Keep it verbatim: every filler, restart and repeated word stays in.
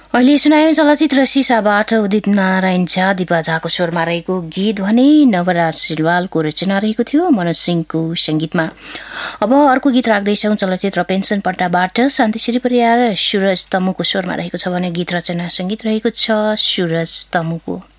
अहिले सुनायो चलचित्र सिसाबाट उदित नारायण झा दिपा झाको स्वरमा रहेको गीत भने नवराज सिलवालको रचना रहेको थियो मनोज सिंहको संगीतमा। अब अर्को गीत राख्दैछौं चलचित्र पेन्सन पट्टाबाट शान्तिश्री परियार सुरज तमुको स्वरमा रहेको छ भने गीत रचना संगीत रहेको छ सुरज तमुको।